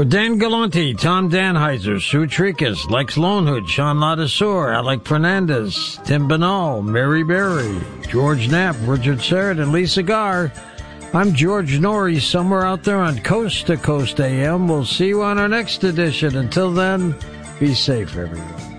For Dan Galante, Tom Danheiser, Sue Tricus, Lex Lonehood, Sean Ladassour, Alec Fernandez, Tim Banal, Mary Berry, George Knapp, Richard Serrett, and Lisa Garr, I'm George Norrie, somewhere out there on Coast to Coast AM. We'll see you on our next edition. Until then, be safe, everyone.